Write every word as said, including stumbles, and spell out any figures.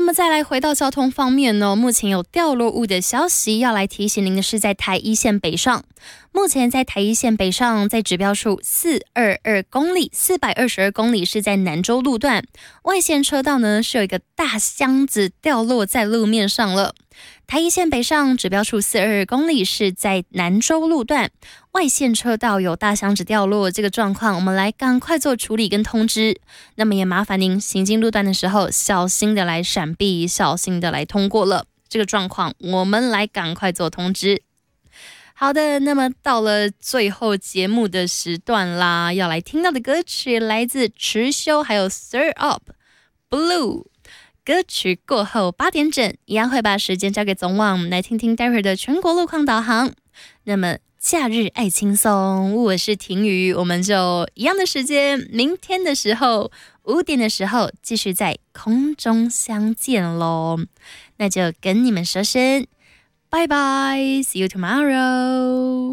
么再来回到交通方面呢，目前有掉落物的消息要来提醒您的是在台一线北上。目前在台一线北上，在指标处四百二十二公里，四百二十二公里是在南州路段，外线车道呢是有一个大箱子掉落在路面上了。台一线北上指标处四百二十二公里是在南州路段，外线车道有大箱子掉落这个状况，我们来赶快做处理跟通知。那么也麻烦您行经路段的时候，小心的来闪避，小心的来通过了这个状况，我们来赶快做通知。好的，那么到了最后节目的时段啦，要来听到的歌曲来自池修还有 Stir Up Blue。歌曲过后八点整，一样会把时间交给总网，来听听待会儿的全国路况导航。那么假日爱轻松，我是婷瑜，我们就一样的时间，明天的时候五点的时候继续在空中相见咯。那就跟你们说声拜拜 ，See you tomorrow。